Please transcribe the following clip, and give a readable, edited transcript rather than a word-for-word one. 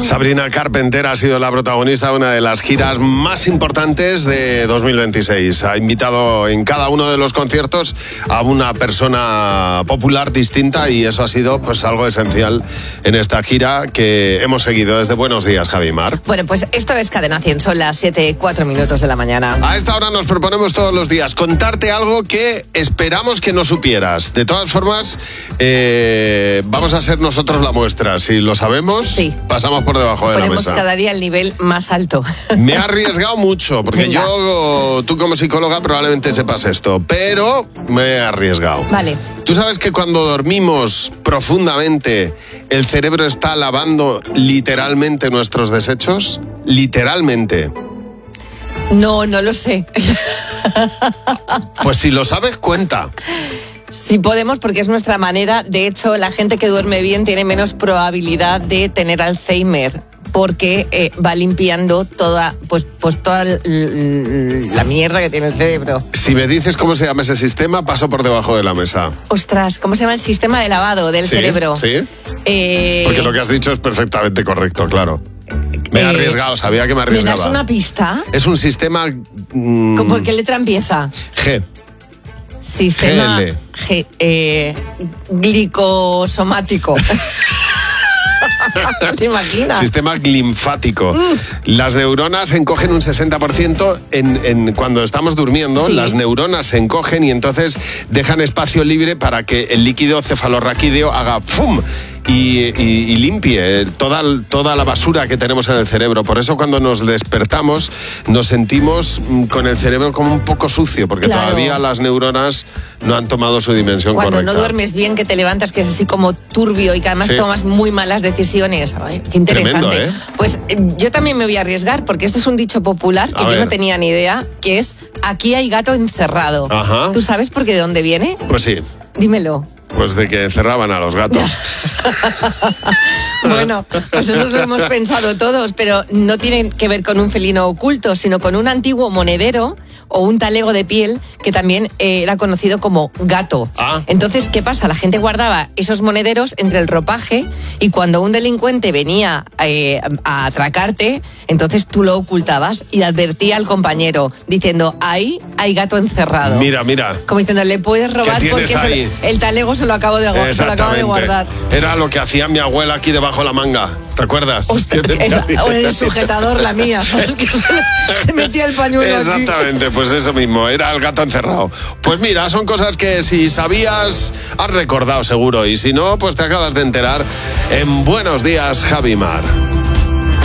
Sabrina Carpenter ha sido la protagonista de una de las giras más importantes de 2026. Ha invitado en cada uno de los conciertos a una persona popular distinta y eso ha sido pues algo esencial en esta gira que hemos seguido desde Buenos Días, Javi Mar. Bueno, pues esto es Cadena 100, son las 7:04 de la mañana. A esta hora nos proponemos todos los días contarte algo que esperamos que no supieras. De todas formas, vamos a ser nosotros la muestra. Si lo sabemos, sí, pasamos por debajo de la ponemos mesa. cada día el nivel más alto. Me he arriesgado mucho, porque Venga. tú como psicóloga probablemente sepas esto, pero me he arriesgado. Vale. ¿Tú sabes que cuando dormimos profundamente, el cerebro está lavando literalmente nuestros desechos? Literalmente. No lo sé. Pues si lo sabes, cuenta. Sí podemos, porque es nuestra manera. De hecho, la gente que duerme bien tiene menos probabilidad de tener Alzheimer, porque va limpiando toda la mierda que tiene el cerebro. Si me dices cómo se llama ese sistema, paso por debajo de la mesa. Ostras, ¿cómo se llama el sistema de lavado del cerebro? Sí. Porque lo que has dicho es perfectamente correcto, claro. Me he arriesgado, sabía que me arriesgaba. ¿Me das una pista? Es un sistema... ¿Por qué letra empieza? G. Sistema GL. glicosomático. ¿Te imaginas? Sistema linfático. Las neuronas encogen un 60% cuando estamos durmiendo. Sí. Las neuronas se encogen y entonces dejan espacio libre para que el líquido cefalorraquídeo haga ¡pum! Y limpie toda la basura que tenemos en el cerebro. Por eso cuando nos despertamos nos sentimos con el cerebro como un poco sucio, porque claro, todavía las neuronas no han tomado su dimensión cuando correcta. No duermes bien, que te levantas, que es así como turbio y que además sí, tomas muy malas decisiones. Ay, qué interesante. Tremendo, ¿eh? Pues yo también me voy a arriesgar, porque esto es un dicho popular que yo no tenía ni idea, que es: aquí hay gato encerrado. Ajá. ¿Tú sabes por qué de dónde viene? Pues sí. Dímelo. Pues de que encerraban a los gatos. Bueno, pues eso lo hemos pensado todos, pero no tiene que ver con un felino oculto, sino con un antiguo monedero o un talego de piel que también era conocido como gato. Entonces, ¿qué pasa? La gente guardaba esos monederos entre el ropaje y cuando un delincuente venía a atracarte, entonces tú lo ocultabas y advertía al compañero diciendo: ahí hay gato encerrado. Mira. Como diciendo, le puedes robar porque el talego se lo acaba de guardar. Era lo que hacía mi abuela aquí debajo de la manga. ¿Te acuerdas? Ostras, o en el sujetador, la mía, ¿sabes? Que se metía el pañuelo. Exactamente, pues eso mismo, era el gato encerrado. Pues mira, son cosas que si sabías, has recordado seguro, y si no, pues te acabas de enterar en Buenos Días, Javi Mar.